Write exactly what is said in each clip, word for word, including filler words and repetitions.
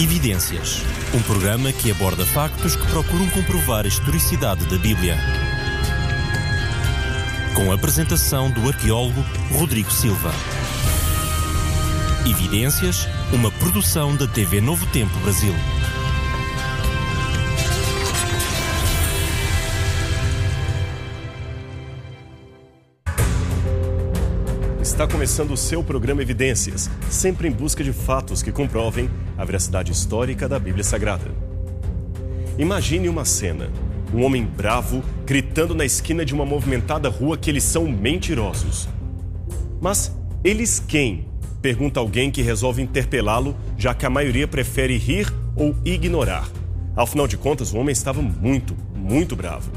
Evidências, um programa que aborda factos que procuram comprovar a historicidade da Bíblia. Com a apresentação do arqueólogo Rodrigo Silva. Evidências, uma produção da T V Novo Tempo Brasil. Está começando o seu programa Evidências, sempre em busca de fatos que comprovem a veracidade histórica da Bíblia Sagrada. Imagine uma cena, um homem bravo gritando na esquina de uma movimentada rua que eles são mentirosos. Mas eles quem? Pergunta alguém que resolve interpelá-lo, já que a maioria prefere rir ou ignorar. Afinal de contas, o homem estava muito, muito bravo.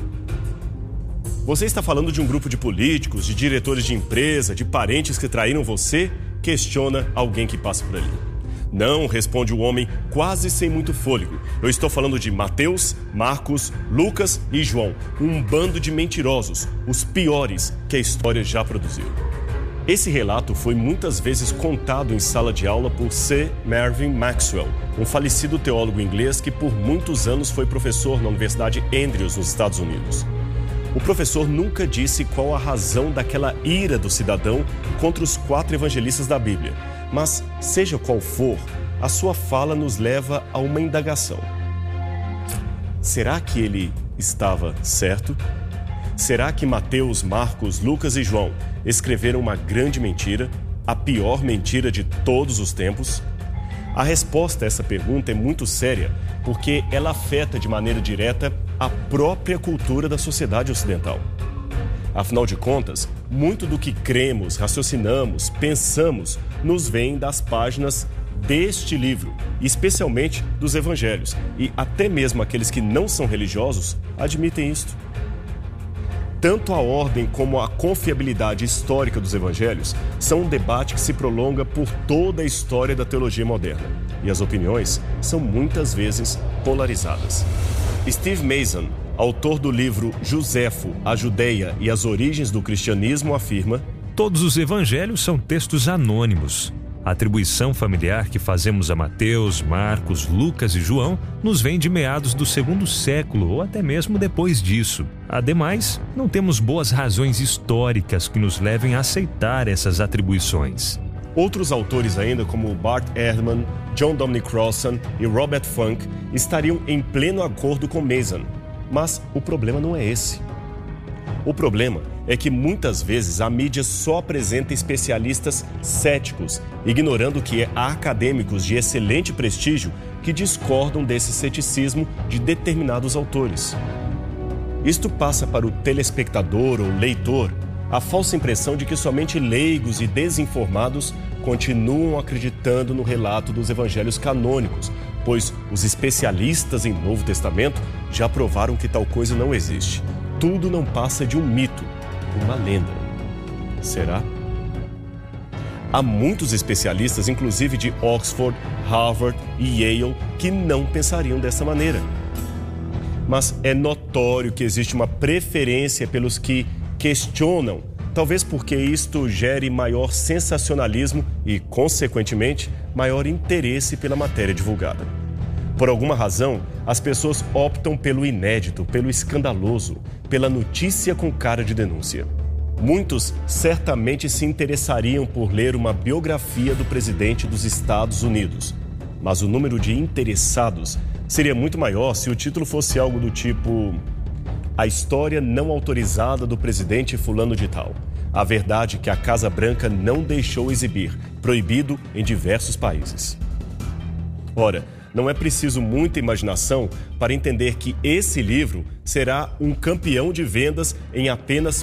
Você está falando de um grupo de políticos, de diretores de empresa, de parentes que traíram você? Questiona alguém que passa por ali. Não, responde o homem quase sem muito fôlego. Eu estou falando de Mateus, Marcos, Lucas e João. Um bando de mentirosos, os piores que a história já produziu. Esse relato foi muitas vezes contado em sala de aula por Sir Mervyn Maxwell, um falecido teólogo inglês que por muitos anos foi professor na Universidade Andrews, nos Estados Unidos. O professor nunca disse qual a razão daquela ira do cidadão contra os quatro evangelistas da Bíblia, mas, seja qual for, a sua fala nos leva a uma indagação. Será que ele estava certo? Será que Mateus, Marcos, Lucas e João escreveram uma grande mentira, a pior mentira de todos os tempos? A resposta a essa pergunta é muito séria, porque ela afeta de maneira direta a própria cultura da sociedade ocidental. Afinal de contas, muito do que cremos, raciocinamos, pensamos, nos vem das páginas deste livro, especialmente dos evangelhos, e até mesmo aqueles que não são religiosos admitem isto. Tanto a ordem como a confiabilidade histórica dos evangelhos são um debate que se prolonga por toda a história da teologia moderna, e as opiniões são muitas vezes polarizadas. Steve Mason, autor do livro Joséfo, a Judeia e as Origens do Cristianismo, afirma: todos os evangelhos são textos anônimos. A atribuição familiar que fazemos a Mateus, Marcos, Lucas e João nos vem de meados do segundo século ou até mesmo depois disso. Ademais, não temos boas razões históricas que nos levem a aceitar essas atribuições. Outros autores ainda, como Bart Ehrman, John Dominic Crossan e Robert Funk, estariam em pleno acordo com Mason. Mas o problema não é esse. O problema é que muitas vezes a mídia só apresenta especialistas céticos, ignorando que há acadêmicos de excelente prestígio que discordam desse ceticismo de determinados autores. Isto passa para o telespectador ou leitor a falsa impressão de que somente leigos e desinformados continuam acreditando no relato dos evangelhos canônicos, pois os especialistas em Novo Testamento já provaram que tal coisa não existe. Tudo não passa de um mito, uma lenda. Será? Há muitos especialistas, inclusive de Oxford, Harvard e Yale, que não pensariam dessa maneira. Mas é notório que existe uma preferência pelos que questionam, talvez porque isto gere maior sensacionalismo e, consequentemente, maior interesse pela matéria divulgada. Por alguma razão, as pessoas optam pelo inédito, pelo escandaloso, pela notícia com cara de denúncia. Muitos certamente se interessariam por ler uma biografia do presidente dos Estados Unidos, mas o número de interessados seria muito maior se o título fosse algo do tipo: A história não autorizada do presidente fulano de tal. A verdade que a Casa Branca não deixou exibir, proibido em diversos países. Ora, não é preciso muita imaginação para entender que esse livro será um campeão de vendas em apenas